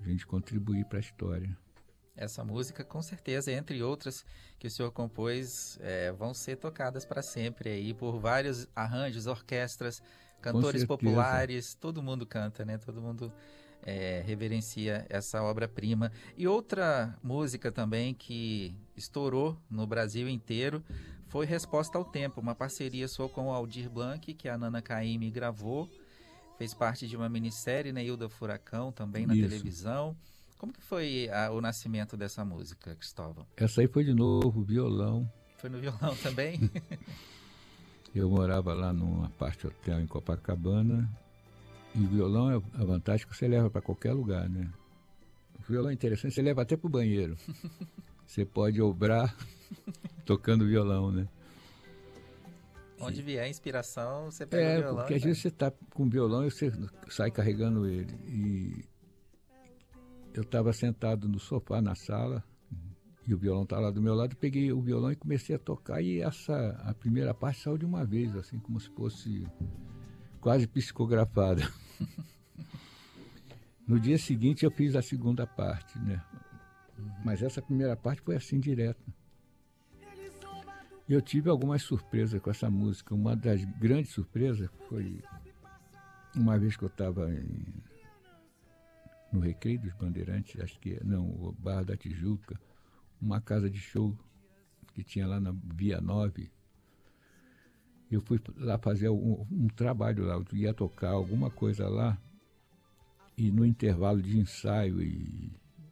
gente contribuir para a história. Essa música, com certeza, entre outras que o senhor compôs, vão ser tocadas para sempre aí por vários arranjos, orquestras, cantores populares, todo mundo canta, né? Todo mundo reverencia essa obra-prima. E outra música também que estourou no Brasil inteiro foi Resposta ao Tempo, uma parceria sua com o Aldir Blanc, que a Nana Caymmi gravou, fez parte de uma minissérie, né, Hilda Furacão, também na televisão. Como que foi o nascimento dessa música, Cristóvão? Essa aí foi de novo, violão. Foi no violão também? Eu morava lá numa parte hotel em Copacabana. E o violão, a vantagem é que você leva para qualquer lugar, né? O violão é interessante, você leva até para o banheiro. Você pode obrar tocando violão, né? Onde vier a inspiração, você pega o violão. Porque às vezes você está com o violão e você sai carregando ele. E eu estava sentado no sofá na sala e o violão estava lá do meu lado. Peguei o violão e comecei a tocar e a primeira parte saiu de uma vez, assim, como se fosse quase psicografada. No dia seguinte eu fiz a segunda parte, né? Mas essa primeira parte foi assim, direto. E eu tive algumas surpresas com essa música. Uma das grandes surpresas foi uma vez que eu estava no Recreio dos Bandeirantes, o Barra da Tijuca, uma casa de show que tinha lá na Via 9. Eu fui lá fazer um trabalho lá, eu ia tocar alguma coisa lá, e no intervalo de ensaio e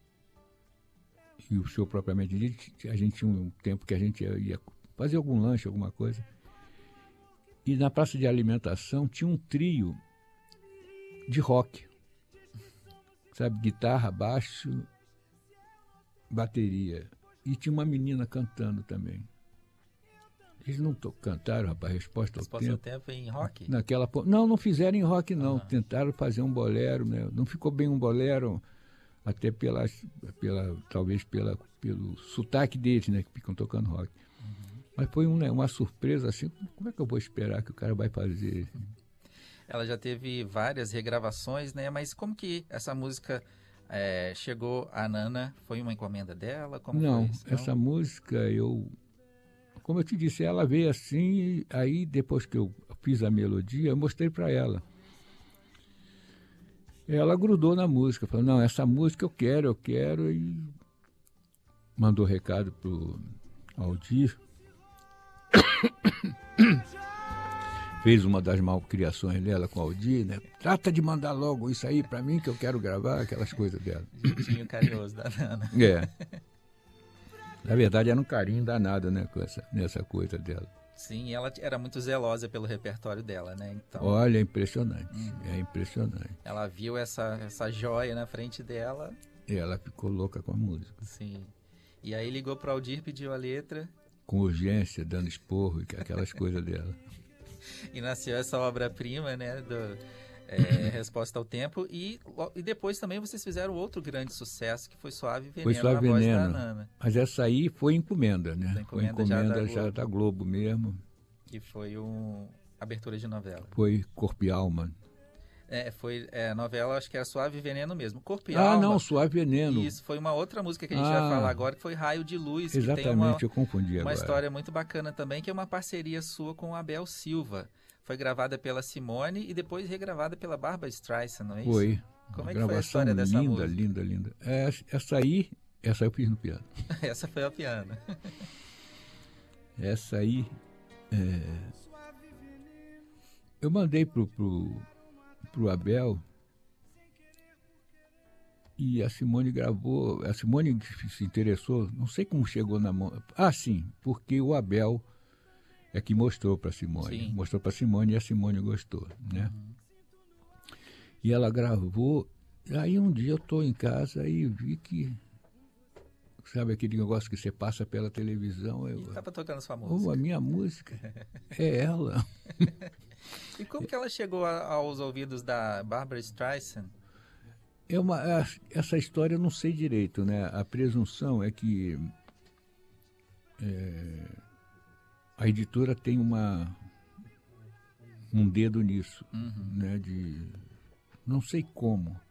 o show propriamente dito, a gente tinha um tempo que a gente ia fazer algum lanche, alguma coisa. E na praça de alimentação tinha um trio de rock, sabe, guitarra, baixo, bateria. E tinha uma menina cantando também. Eles não cantaram, rapaz, Resposta ao Tempo em rock? Não fizeram em rock, não. Tentaram fazer um bolero, né? Não ficou bem um bolero, até talvez pelo sotaque deles, né? Que ficam tocando rock. Mas foi uma surpresa, assim, como é que eu vou esperar que o cara vai fazer? Ela já teve várias regravações, né? Mas como que essa música chegou à Nana? Foi uma encomenda dela? Como não, foi isso? Essa música, como eu te disse, ela veio assim, e aí depois que eu fiz a melodia, eu mostrei para ela. Ela grudou na música, falou, não, essa música eu quero, e mandou recado pro Aldir. Fez uma das malcriações dela com o Aldir, né? Trata de mandar logo isso aí para mim que eu quero gravar, aquelas coisas dela. Jeitinho carinhoso da Nana. Na verdade era um carinho danado, né, nessa coisa dela. Sim, ela era muito zelosa pelo repertório dela, né? Então, olha, é impressionante, é impressionante. Ela viu essa joia na frente dela. E ela ficou louca com a música. Sim. E aí ligou para o Aldir, pediu a letra. Com urgência, dando esporro, aquelas coisas dela. E nasceu essa obra-prima, né, Resposta ao Tempo. E depois também vocês fizeram outro grande sucesso, que foi Suave Veneno, foi Suave voz Veneno. da Nana. Mas essa aí foi encomenda, né? Foi encomenda já da Globo mesmo. Que foi abertura de novela. Foi Corpo e Alma. Foi a novela, acho que era Suave Veneno mesmo. Corpo e Alma. Não, Suave Veneno. Isso, foi uma outra música que a gente vai falar agora, que foi Raio de Luz. Exatamente, que tem eu confundi uma história muito bacana também, que é uma parceria sua com o Abel Silva. Foi gravada pela Simone e depois regravada pela Barbra Streisand, não é isso? Foi. Como é que foi a história dessa música? Linda. Essa aí eu fiz no piano. Essa foi a piano. Essa aí... Eu mandei pro Abel e a Simone gravou. A Simone se interessou, não sei como chegou na mão. Sim, porque o Abel é que mostrou para Simone. Sim. Mostrou para Simone e a Simone gostou, né? E ela gravou. Aí um dia eu estou em casa e vi que, sabe aquele negócio que você passa pela televisão? E estava tocando sua música. A minha música é ela. E como que ela chegou aos ouvidos da Barbra Streisand? Essa história eu não sei direito, né? A presunção é que a editora tem um dedo nisso, né? Não sei como.